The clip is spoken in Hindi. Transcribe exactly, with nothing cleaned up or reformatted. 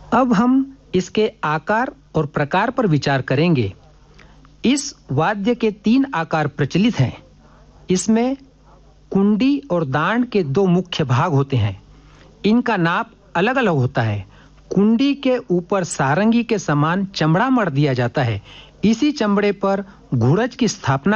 अब हम इसके आकार और प्रकार पर विचार करेंगे। इस वाद्य के तीन आकार प्रचलित हैं। इसमें कुंडी और दांड के दो मुख्य भाग होते हैं। इनका नाप अलग अलग होता है। कुंडी के ऊपर सारंगी के समान चमड़ा मढ़ दिया जाता है। इसी चमड़े पर घुड़च की स्थापना